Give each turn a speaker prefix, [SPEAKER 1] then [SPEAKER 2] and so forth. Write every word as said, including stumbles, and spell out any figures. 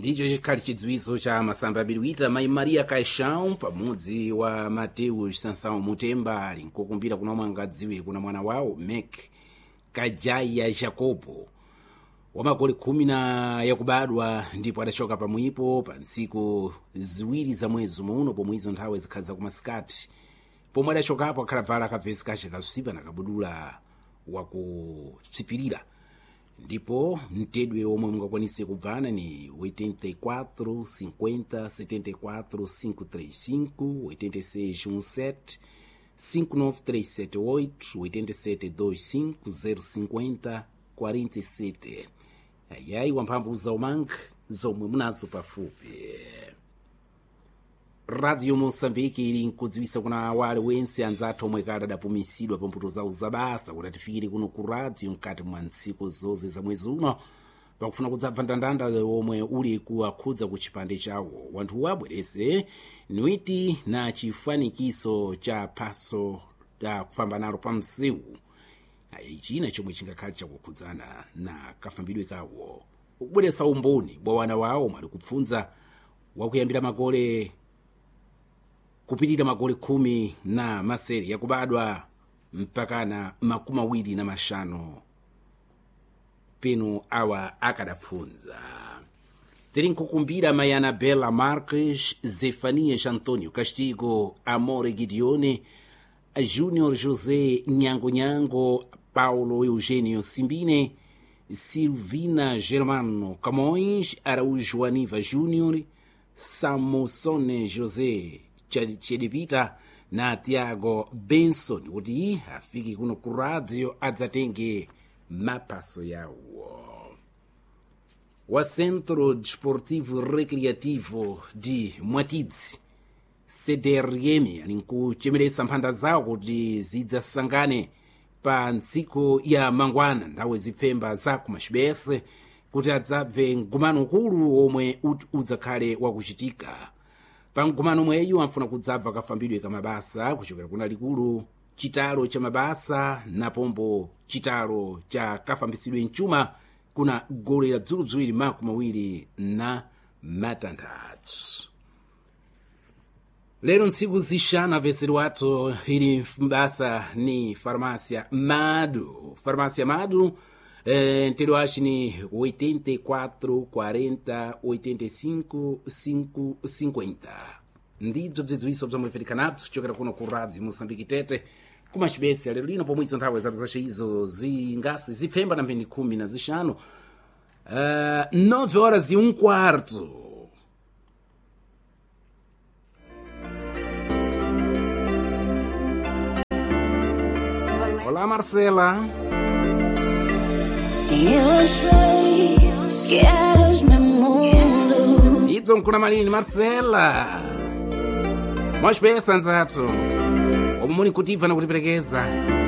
[SPEAKER 1] ndicho chikhali chidziwitso cha masamba abiriwita mayi maria caixão pamudzi wa mateus sansão mutemba ali nkukumbira kuna omwe angadziwe kuna mwana wawo mek kajaya jacobo wamagoli khumi na yakubadwa ndipo adachoka pamwipo pa ntsiku ziwiri za mwezi muno pomwe izo nthawi zikhala zakumasikati pomwe adachokapo akhala vala akavesi kace katsipa na kabudula wakutsipirira ndipo mtedwe omwe mungakwanise kubvana ni oitenta e quatro cinquenta setenta e quatro quinhentos e trinta e cinco oitenta e seis dezessete cinco nove três sete oito oitenta e sete vinte e cinco zero cinquenta quarenta e sete. Ayayi wamphamvu zaumanga zomwe munazo pafupi. Radio Moçambique ili nkudziwisa kuna wale wense anzathu omwe kale adapumisidwa pa mputo zawo zabasa kuti atifikire kuno ku radio mkati mwa ntsiku zonse za mwezi uno pakufuna kudzabva ndandanda omwe uli kuwakhudza ku chipande chawo wanthu abwerese nwiti na chifanikiso cha phaso la kufamba nalo pa msewu. Ichina chomwe chingakhala chakukhudzana na kafambidwe kawo kubweretsa umboni bwa wana wawo omwe ali kupfunza wakuyambira magole kupitira magoli khumi na masere yakubadwa mpakana makumi awiri na mashanu peno awa akadapfunza. Tiri nkukumbira mayi Anabela Marques, Zefanias Antônio Castigo, Amore Gideone, Júnior José Nyango Nyango, Paulo Eugênio Simbine, Silvina Germano Camões, Araújo Aniva Júnior, Samosone José Chedipita na Tiago Benson kuti afike kuno ku radio adzatenge mapaso yawo. Wa Centro Desportivo Recreativo de Mwatidzi C D R M ali nkuchemeretsa mphanda zawo kuti zidzasangane pa ntsiku ya mangwana ndawe zipfemba za kumachibese kuti adzabve mgumano ukulu omwe udzakhale wakuchitika. Pa mgumano mweyu amfuna kudzabva kafambidwe ka mabasa kuchokera kuna likulu chitalo cha mabasa na pombo chitalo cha kafambisidwe mchuma kuna gole la dzuludzwiri makumi awiri na matandatu. Lero ntsiku zishana veseri watu ili mbasa ni farmácia Madu. Farmácia Madu eh, ntelo achi ni oitenta e quatro quarenta oitenta e cinco quinhentos e cinquenta. Ndidzo bzidziwiso bzomwe vifikanapo chokera kuno ku radio Moçambique Tete kumachibese lero lino pomwe izo nthawi zatu zace izo zingasi zipfemba na mbiri khumi na zishanu uh, nove horas e um quarto. Olá, Marcela.
[SPEAKER 2] Eu sei que eras meu mundo.
[SPEAKER 1] Idzo kuna malini Marcela. Mwachipesa nzatu omwe muni kutiva na kutiperekeza